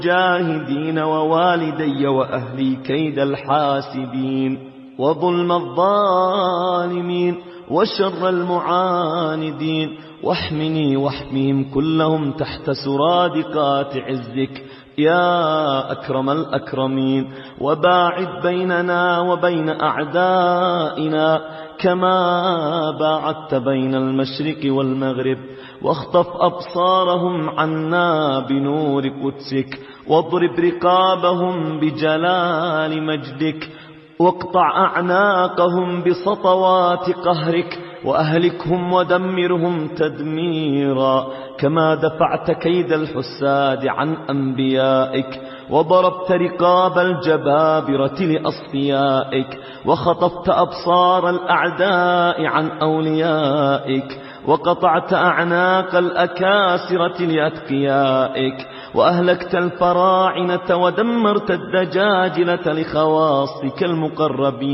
المجاهدين ووالدي وأهلي كيد الحاسدين وظلم الظالمين وشر المعاندين، واحمني واحميهم كلهم تحت سرادقات عزك يا أكرم الأكرمين، وباعد بيننا وبين أعدائنا كما باعدت بين المشرق والمغرب، واخطف أبصارهم عنا بنور قدسك، واضرب رقابهم بجلال مجدك، واقطع أعناقهم بسطوات قهرك، وأهلكهم ودمرهم تدميرا، كما دفعت كيد الحساد عن أنبيائك، وضربت رقاب الجبابرة لأصفيائك، وخطفت أبصار الأعداء عن أوليائك، وقطعت أعناق الأكاسرة لأتقيائك، وأهلكت الفراعنة ودمرت الدجاجلة لخواصك المقربين.